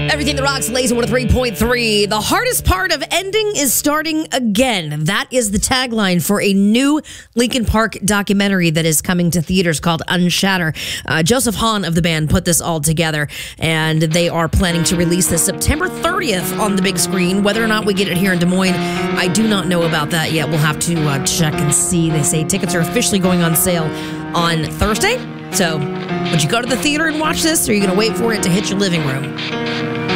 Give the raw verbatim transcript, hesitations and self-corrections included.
Everything that rocks, Laser one oh three point three. The hardest part of ending is starting again. That is the tagline for a new Linkin Park documentary that is coming to theaters called Unshatter. Uh, Joseph Hahn of the band put this all together, and they are planning to release this September thirtieth on the big screen. Whether or not we get it here in Des Moines, I do not know about that yet. We'll have to uh, check and see. They say tickets are officially going on sale on Thursday. So, would you go to the theater and watch this, or are you going to wait for it to hit your living room?